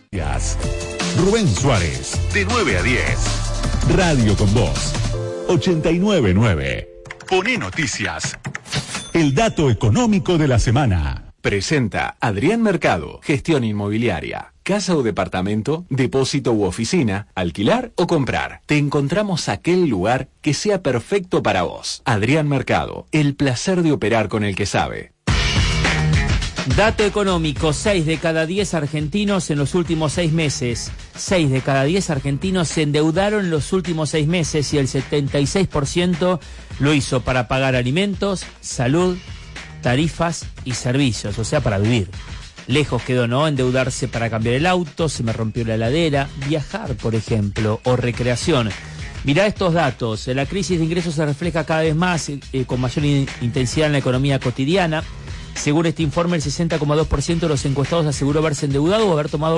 Rubén Suárez, de 9 a 10. Radio con Voz, 89.9. Poné noticias. El dato económico de la semana. Presenta Adrián Mercado, gestión inmobiliaria. Casa o departamento, depósito u oficina, alquilar o comprar. Te encontramos aquel lugar que sea perfecto para vos. Adrián Mercado, el placer de operar con el que sabe. Dato económico, 6 de cada 10 argentinos en los últimos 6 meses. 6 de cada 10 argentinos se endeudaron en los últimos 6 meses y el 76% lo hizo para pagar alimentos, salud, tarifas y servicios, o sea, para vivir. Lejos quedó, ¿no?, endeudarse para cambiar el auto, se me rompió la heladera, viajar, por ejemplo, o recreación. Mirá estos datos, la crisis de ingresos se refleja cada vez más, con mayor intensidad en la economía cotidiana. Según este informe, el 60,2% de los encuestados aseguró haberse endeudado o haber tomado